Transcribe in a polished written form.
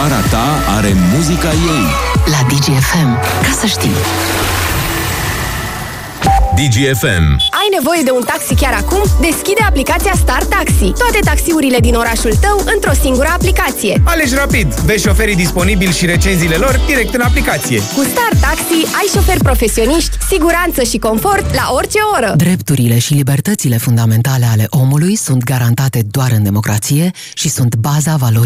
Țara ta are muzica ei. La DGFM, ca să știi. DGFM. Ai nevoie de un taxi chiar acum? Deschide aplicația Star Taxi. Toate taxiurile din orașul tău într-o singură aplicație. Alegi rapid, vezi șoferii disponibili și recenziile lor direct în aplicație. Cu Star Taxi ai șoferi profesioniști, siguranță și confort la orice oră. Drepturile și libertățile fundamentale ale omului sunt garantate doar în democrație și sunt baza valorii